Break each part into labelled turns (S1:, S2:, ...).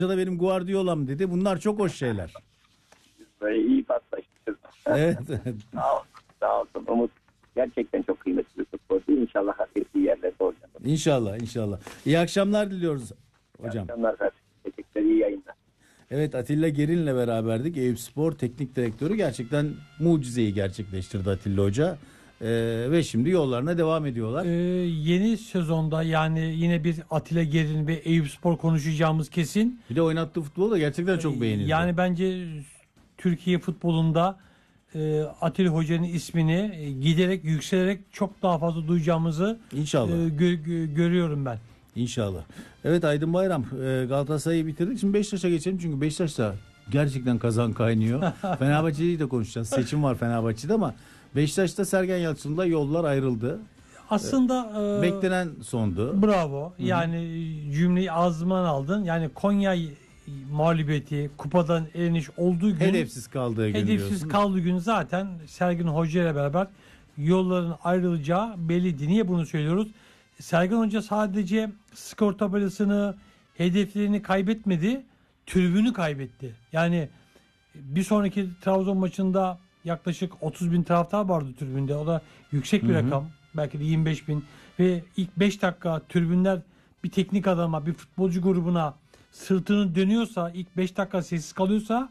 S1: da benim Guardiola'm dedi. Bunlar çok hoş şeyler.
S2: Böyle iyi paslaştık.
S1: Evet.
S2: Sağ olsun, sağ olsun. Umut gerçekten çok kıymetli bir futbolcu. İnşallah hak ettiği yerlerde olacak.
S1: İnşallah, inşallah. İyi akşamlar diliyoruz hocam.
S2: İyi akşamlar kardeşim. Teşekkürler, iyi yayınlar.
S1: Evet, Atilla Gerin'le beraberdik. Eyüpspor Teknik Direktörü gerçekten mucizeyi gerçekleştirdi Atilla Hoca. Ve şimdi yollarına devam ediyorlar.
S3: Yeni sezonda yani yine bir Atilla Gerin ve Eyüpspor konuşacağımız kesin.
S1: Bir de oynattığı futbol da gerçekten çok beğenildi.
S3: Yani bence Türkiye futbolunda Atilla Hoca'nın ismini giderek yükselerek çok daha fazla duyacağımızı
S1: İnşallah.
S3: Görüyorum ben.
S1: İnşallah. Evet Aydın Bayram, Galatasaray'ı bitirdik. Şimdi Beşiktaş'a geçelim çünkü Beşiktaş'ta gerçekten kazan kaynıyor. Fenerbahçe'yi de konuşacağız. Seçim var Fenerbahçe'de ama Beşiktaş'ta Sergen Yalçın'la yollar ayrıldı.
S3: Aslında
S1: Beklenen sondu.
S3: bravo. Yani cümleyi ağzımdan aldın. Yani Konya mağlubiyeti, kupadan eleniş olduğu gün,
S1: Hedefsiz kaldığı gün
S3: hedefsiz
S1: diyorsun.
S3: kaldığı gün zaten Sergen Hoca ile beraber yolların ayrılacağı belliydi. Niye bunu söylüyoruz? Sergen Hoca sadece skor tabelasını, hedeflerini kaybetmedi, tribünü kaybetti. Yani bir sonraki Trabzon maçında yaklaşık 30 bin taraftar vardı tribünde. O da yüksek bir rakam. Belki de 25 bin. Ve ilk 5 dakika tribünler bir teknik adama, bir futbolcu grubuna sırtını dönüyorsa, ilk 5 dakika sessiz kalıyorsa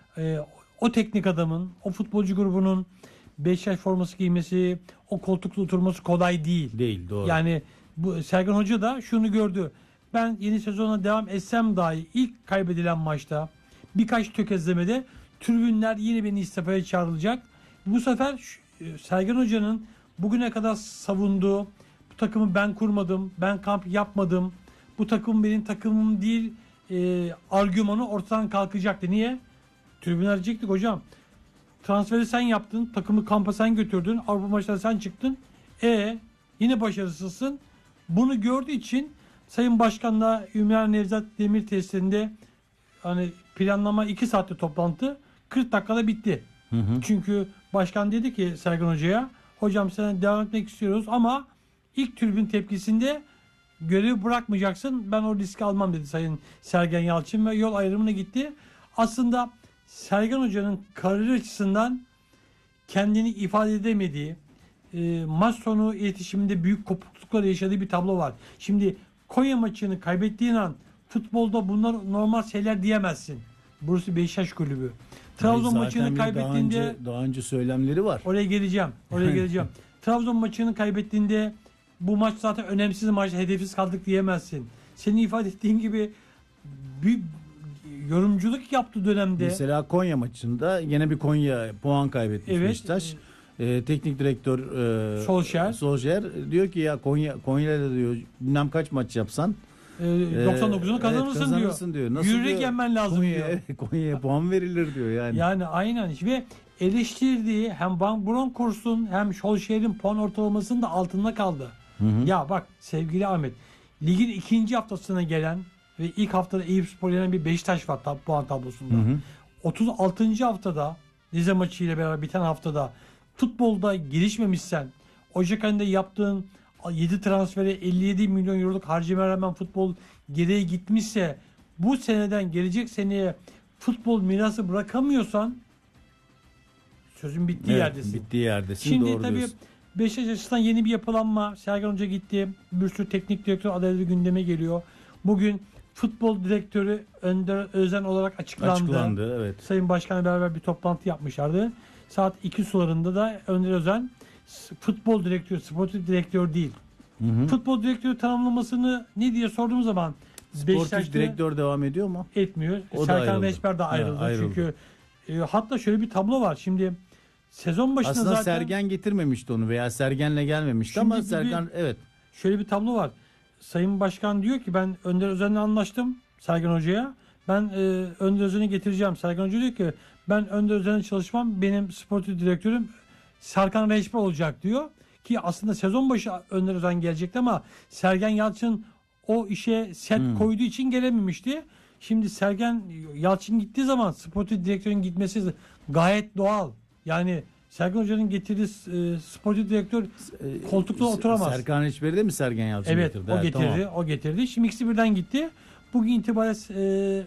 S3: o teknik adamın, o futbolcu grubunun Beşiktaş forması giymesi, o koltukta oturması kolay değil.
S1: Değil, doğru.
S3: Yani bu Sergen Hoca da şunu gördü. Ben yeni sezona devam etsem dahi ilk kaybedilen maçta birkaç tökezlemede tribünler yine beni istifaya çağrılacak. Bu sefer Sergen Hoca'nın bugüne kadar savunduğu bu takımı ben kurmadım, ben kamp yapmadım, bu takım benim takımım değil argümanı ortadan kalkacaktı. Niye? Tribünler diyecektik hocam. Transferi sen yaptın, takımı kampa sen götürdün, Avrupa maçlarına sen çıktın. Yine başarısızsın. Bunu gördüğü için Sayın Başkan'la Ümran Nevzat Demir tesisinde hani planlama 2 saatte toplantı 40 dakikada bitti. Çünkü başkan dedi ki Sergen Hoca'ya, hocam sana devam etmek istiyoruz ama ilk tribün tepkisinde görevi bırakmayacaksın. Ben o riski almam dedi Sayın Sergen Yalçın ve yol ayrımına gitti. Aslında Sergen Hoca'nın kariyer açısından kendini ifade edemediği, maç sonu iletişiminde büyük kopukluklar yaşadığı bir tablo var. Şimdi Konya maçını kaybettiğin an futbolda bunlar normal şeyler diyemezsin. Burası Beşiktaş kulübü. Trabzon maçını kaybettiğinde
S1: daha önce söylemleri var.
S3: oraya geleceğim. Trabzon maçını kaybettiğinde bu maç zaten önemsiz maç, hedefsiz kaldık diyemezsin. Senin ifade ettiğin gibi bir yorumculuk yaptığı dönemde
S1: Mesela Konya maçında yine bir Konya puan kaybetmiş Beşiktaş. Teknik direktör Solskjaer diyor ki ya Konya'da diyor bilmem kaç maç yapsan
S3: 99'unu kazanırsın diyor.
S1: Nasıl
S3: Yürüyerek
S1: diyor?
S3: yenmen lazım diyor.
S1: Konya'ya puan verilir diyor yani.
S3: Yani aynen ve eleştirdiği hem Van Bronckhorst'un hem Solskjaer'in puan ortalamasının da altında kaldı. Ya bak sevgili Ahmet, ligin ikinci haftasına gelen ve ilk haftada Eyüpspor yenen bir Beşiktaş var puan tablosunda. 36. haftada Rize maçı ile beraber biten haftada futbolda gelişmemişsen, Ocak ayında yaptığın 7 transfere 57 milyon euroluk harcamaya rağmen futbol geriye gitmişse, bu seneden gelecek seneye futbol mirası bırakamıyorsan sözün bittiği yerdesin.
S1: Bittiği yerdesin.
S3: Şimdi
S1: doğru
S3: tabii
S1: diyorsun.
S3: Beşiktaş açısından yeni bir yapılanma. Sergen Hoca gitti. Bir sürü teknik direktör adayları gündeme geliyor. Bugün futbol direktörü Önder Özen olarak açıklandı.
S1: Evet.
S3: Sayın Başkan'la beraber bir toplantı yapmışlardı. Saat 2 sularında da Önder Özen futbol direktörü, sportif direktör değil. Futbol direktörü tanımlamasını ne diye sorduğum zaman
S1: Sportif direktör devam ediyor mu?
S3: Etmiyor.
S1: O
S3: Serkan Reçber de ayrıldı. Çünkü hatta şöyle bir tablo var. Şimdi sezon başında
S1: aslında
S3: zaten
S1: Sergen getirmemişti onu veya Sergen'le gelmemişti ama Sergen
S3: şöyle bir tablo var. Sayın Başkan diyor ki ben Önder Özen'le anlaştım Sergen Hoca'ya. Ben Önder Özen'i getireceğim. Sergen Hoca diyor ki ben Önder Özen'le çalışmam. Benim sportif direktörüm Serkan Reçber olacak diyor. Ki aslında sezon başı Önder Özen gelecekti ama Sergen Yalçın o işe set koyduğu için gelememişti. Şimdi Sergen Yalçın gittiği zaman sportif direktörün gitmesi gayet doğal. Yani Sergen Hoca'nın getirdiği sportif direktör koltukta oturamaz.
S1: Serkan Reçber'i de mi Sergen Yalçın getirdi?
S3: Evet, o getirdi. Şimdi ikisi birden gitti. Bugün itibariyle